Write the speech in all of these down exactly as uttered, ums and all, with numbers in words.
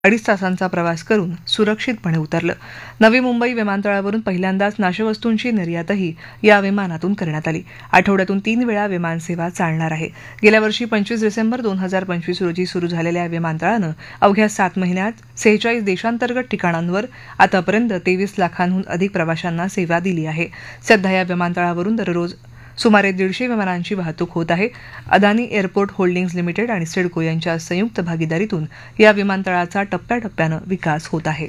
अडीच तासांचा प्रवास करून सुरक्षितपणे उतरलं. नवी मुंबई विमानतळावरून पहिल्यांदाच नाशवस्तूंची निर्यातही या विमानातून करण्यात आली. आठवड्यातून तीन वेळा विमानसेवा चालणार आहे. गेल्या वर्षी पंचवीस डिसेंबर दोन हजार पंचवीस रोजी सुरू झालेल्या विमानतळानं अवघ्या सात महिन्यात सेहेचाळीस देशांतर्गत ठिकाणांवर आतापर्यंत तेवीस लाखांहून अधिक प्रवाशांना सेवा दिली आहे. सध्या या विमानतळावरून दररोज सुमारे दीडशे विमानांची वाहतूक होत आहे. अदानी एअरपोर्ट होल्डिंग्ज लिमिटेड आणि सिडको यांच्या संयुक्त भागीदारीतून या विमानतळाचा टप्प्याटप्प्यानं विकास होत आहे.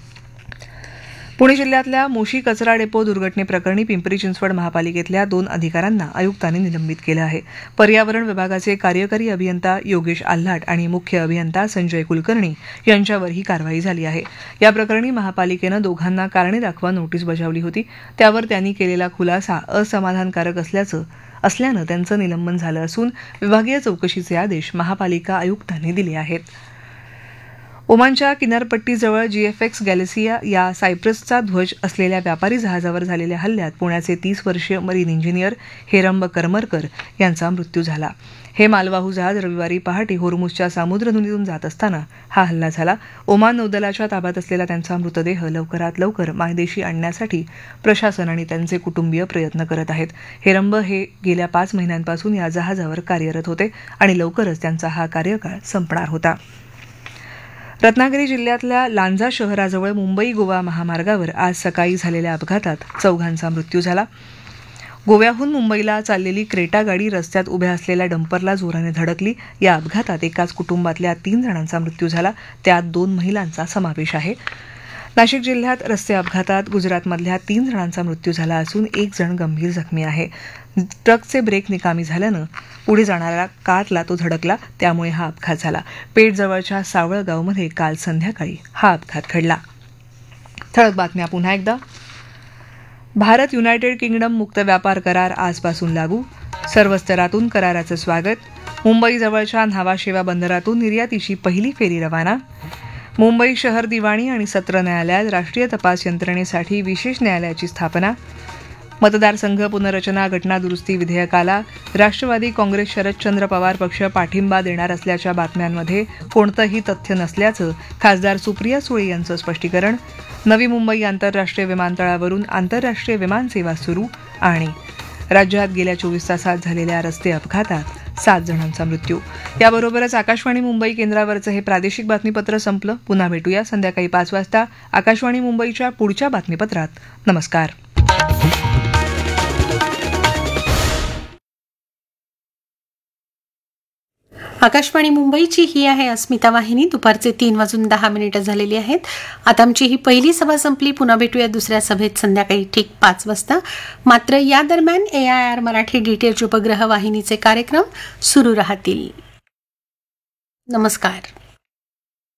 पुणे जिल्ह्यातल्या मोशी कचरा डेपो दुर्घटनेप्रकरणी पिंपरी चिंचवड महापालिकेतल्या दोन अधिकाऱ्यांना आयुक्तांनी निलंबित केलं आहे. पर्यावरण विभागाचे कार्यकारी अभियंता योगेश आल्हाट आणि मुख्य अभियंता संजय कुलकर्णी यांच्यावर ही कारवाई झाली आहे. या प्रकरणी महापालिकेनं दोघांना कारणे दाखवा नोटीस बजावली होती. त्यावर त्यांनी केलेला खुलासा असमाधानकारक असल्याचं असल्यानं त्यांचं निलंबन झालं असून विभागीय चौकशीचे आदेश महापालिका आयुक्तांनी दिले आहेत. ओमानच्या किनारपट्टीजवळ जीएफएक्स गॅलेसिया या सायप्रसचा ध्वज असलेल्या व्यापारी जहाजावर झालेल्या हल्ल्यात पुण्याचे तीस वर्षीय मरीन इंजिनियर हेरंब करमरकर यांचा मृत्यू झाला. हे मालवाहू जहाज रविवारी पहाटे होर्मुझच्या सामुद्रधुनीतून जात असताना हा हल्ला झाला. ओमान नौदलाच्या ताब्यात असलेला त्यांचा मृतदेह लवकरात लवकर मायदेशी आणण्यासाठी प्रशासन आणि त्यांचे कुटुंबीय प्रयत्न करत आहेत. हेरंब हे गेल्या पाच महिन्यांपासून या जहाजावर कार्यरत होते आणि लवकरच त्यांचा हा कार्यकाळ संपणार होता. रत्नागिरी जिल्ह्यातल्या लांजा शहराजवळ मुंबई गोवा महामार्गावर आज सकाळी झालेल्या अपघातात चौघांचा मृत्यू झाला. गोव्याहून मुंबईला चाललेली क्रेटा गाडी रस्त्यात उभ्या असलेल्या डंपरला जोराने धडकली. या अपघातात एकाच कुटुंबातल्या तीन जणांचा मृत्यू झाला, त्यात दोन महिलांचा समावेश आहे. नाशिक जिल्ह्यात रस्ते अपघातात गुजरातमधल्या तीन जणांचा मृत्यू झाला असून एक जण गंभीर जखमी आहे. ट्रकचे ब्रेक निकामी झाल्यानं पुढे जाणाऱ्या कारला तो धडकला, त्यामुळे हा अपघात झाला. पेठजवळच्या सावळगावमध्ये काल संध्याकाळी हा अपघात घडला. ठळक बातम्या पुन्हा एकदा. भारत युनायटेड किंगडम मुक्त व्यापार करार आजपासून लागू. सर्व स्तरातून कराराचं स्वागत. मुंबईजवळच्या न्हावाशेवा बंदरातून निर्यातीची पहिली फेरी रवाना. मुंबई शहर दिवाणी आणि सत्र न्यायालयात राष्ट्रीय तपास यंत्रणेसाठी विशेष न्यायालयाची स्थापना. मतदारसंघ पुनर्रचना घटना दुरुस्ती विधेयकाला राष्ट्रवादी काँग्रेस शरदचंद्र पवार पक्ष पाठिंबा देणार असल्याच्या बातम्यांमध्ये कोणतंही तथ्य नसल्याचं खासदार सुप्रिया सुळे यांचं स्पष्टीकरण. नवी मुंबई आंतरराष्ट्रीय विमानतळावरून आंतरराष्ट्रीय विमानसेवा सुरू. आणि राज्यात गेल्या चोवीस तासात झालेल्या रस्ते अपघातात सात जणांचा मृत्यू. याबरोबरच आकाशवाणी मुंबई केंद्रावरचं हे प्रादेशिक बातमीपत्र संपलं. पुन्हा भेटूया संध्याकाळी पाच वाजता आकाशवाणी मुंबईच्या पुढच्या बातमीपत्रात. नमस्कार. आकाशवाणी मुंबईची ही आहे अस्मिता वाहिनी. दुपारचे तीन वाजून दहा मिनिटं झालेली आहेत. आता आमची ही पहिली सभा संपली. पुन्हा भेटूया दुसऱ्या सभेत संध्याकाळी ठीक पाच वाजता. मात्र या दरम्यान ए आय आर मराठी डीटीएच उपग्रह वाहिनीचे कार्यक्रम सुरू राहतील. नमस्कार.